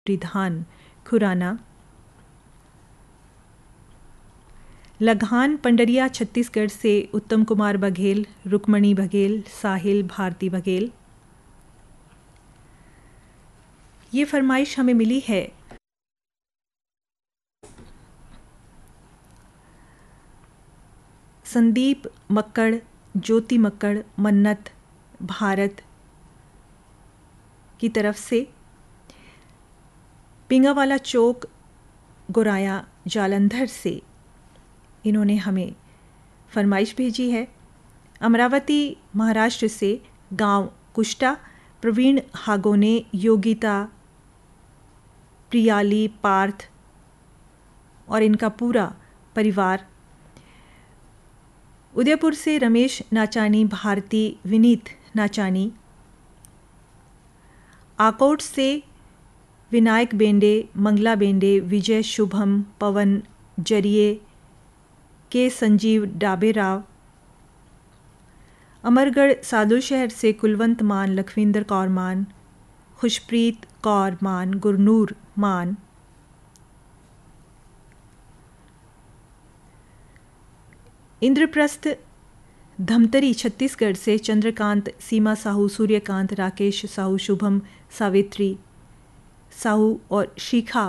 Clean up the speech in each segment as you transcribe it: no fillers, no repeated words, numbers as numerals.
रिधान खुराना। लघान पंडरिया छत्तीसगढ़ से उत्तम कुमार बघेल, रुक्मणी बघेल, साहिल भारती बघेल। ये फरमाइश हमें मिली है संदीप मक्कड़, ज्योति मक्कड़, मन्नत भारत की तरफ से। पिंगावाला चौक गोराया जालंधर से इन्होंने हमें फरमाइश भेजी है। अमरावती महाराष्ट्र से गांव कुष्टा प्रवीण हागोने, योगिता, प्रियाली, पार्थ और इनका पूरा परिवार। उदयपुर से रमेश नाचानी, भारती, विनीत नाचानी। आकोट से विनायक बेंडे, मंगला बेंडे, विजय शुभम, पवन जरिए, के संजीव डाबेराव। अमरगढ़ सादुल शहर से कुलवंत मान, लखविंदर कौर मान, खुशप्रीत कौर मान, गुरनूर मान। इंद्रप्रस्थ धमतरी छत्तीसगढ़ से चंद्रकांत, सीमा साहू, सूर्यकांत, राकेश साहू, शुभम, सावित्री साहू और शिखा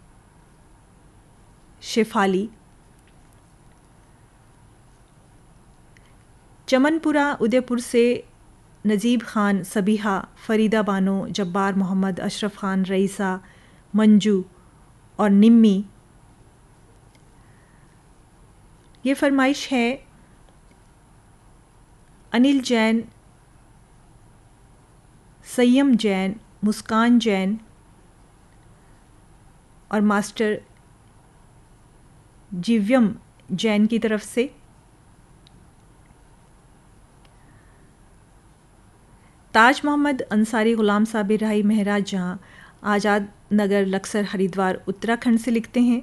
शेफाली। चमनपुरा उदयपुर से नजीब खान, सबीहा, फरीदा बानो, जब्बार मोहम्मद, अशरफ खान, रईसा, मंजू और निम्मी। ये फरमाइश है अनिल जैन, संयम जैन, मुस्कान जैन और मास्टर जीव्यम जैन की तरफ से। ताज मोहम्मद अंसारी, गुलाम साबिर राही, महराज जहां, आज़ाद नगर, लक्सर, हरिद्वार, उत्तराखंड से लिखते हैं।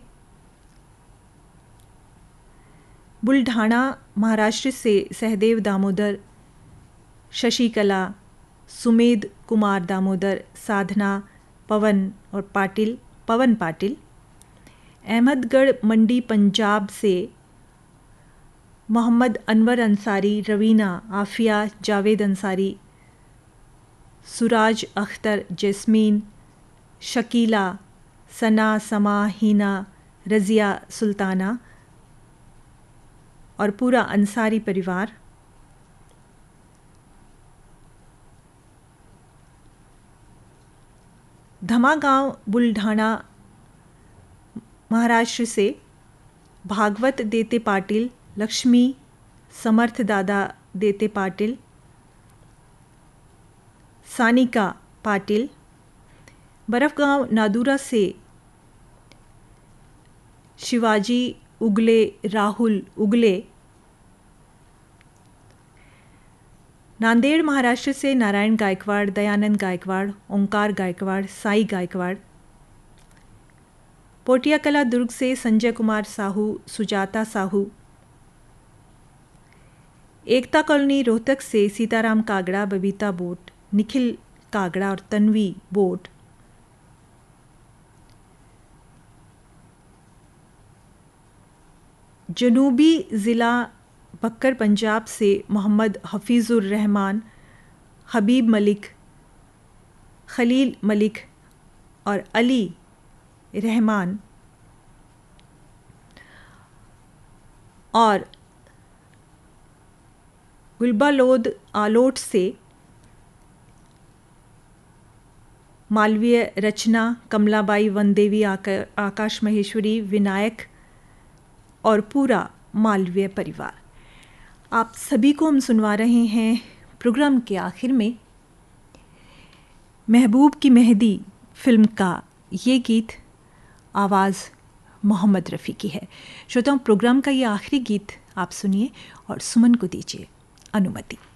बुल्ढाना महाराष्ट्र से सहदेव दामोदर, शशिकला, सुमेध कुमार दामोदर, साधना, पवन और पाटिल, पवन पाटिल। अहमदगढ़ मंडी पंजाब से मोहम्मद अनवर अंसारी, रवीना, आफिया, जावेद अंसारी, सुराज अख्तर, जैस्मीन, शकीला, सना, समा, हिना, रज़िया सुल्ताना और पूरा अंसारी परिवार। धमागांव बुल्ढाना महाराष्ट्र से भागवत देते पाटिल, लक्ष्मी, समर्थ दादा देते पाटिल, सानिका पाटिल। बरफगांव नादूरा से शिवाजी उगले, राहुल उगले। नांदेड़ महाराष्ट्र से नारायण गायकवाड़, दयानंद गायकवाड़, ओंकार गायकवाड़, साई गायकवाड़। पोटियाकला दुर्ग से संजय कुमार साहू, सुजाता साहू। एकता कॉलोनी रोहतक से सीताराम कागड़ा, बबीता बोट, निखिल कागड़ा और तन्वी बोट। जनूबी ज़िला बक्कर पंजाब से मोहम्मद हफीज़ुर रहमान, हबीब मलिक, खलील मलिक और अली रहमान। और गुलबालोद आलोट से मालवीय रचना, कमलाबाई, वनदेवी, आकाश महेश्वरी, विनायक और पूरा मालवीय परिवार। आप सभी को हम सुनवा रहे हैं प्रोग्राम के आखिर में महबूब की मेहंदी फिल्म का ये गीत। आवाज़ मोहम्मद रफ़ी की है। श्रोताओं, प्रोग्राम का ये आखिरी गीत आप सुनिए और सुमन को दीजिए अनुमति।